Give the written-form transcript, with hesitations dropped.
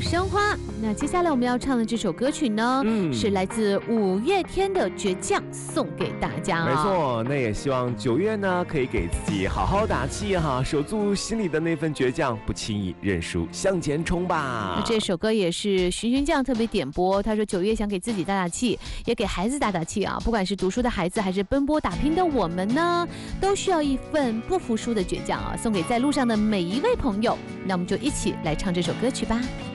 生花。那接下来我们要唱的这首歌曲呢，是来自五月天的《倔强》，送给大家。 没错，那也希望9月呢可以给自己好好打气哈，守住心里的那份倔强，不轻易认输，向前冲吧。 那这首歌也是寻寻酱特别点播，他说9月想给自己打打气，也给孩子打打气啊！不管是读书的孩子，还是奔波打拼的我们呢，都需要一份不服输的倔强啊！送给在路上的每一位朋友。那我们就一起来唱这首歌曲吧。